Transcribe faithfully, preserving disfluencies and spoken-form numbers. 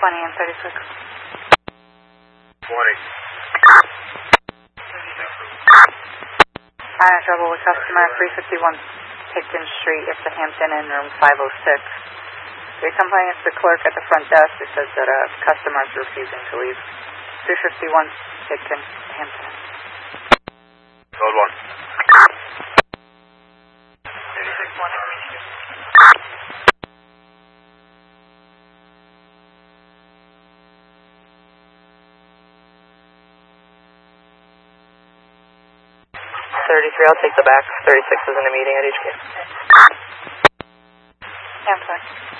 twenty and thirty-six. twenty. I'm in trouble with customer three fifty-one Picton Street. It's the Hampton Inn, room five oh six. You're complaining to the clerk at the front desk. It says that a customer is refusing to leave. three fifty-one Picton, Hampton Inn. Code one. thirty-six one. thirty-three, I'll take the back. thirty-six is in a meeting at H Q. Yeah, I'm sorry.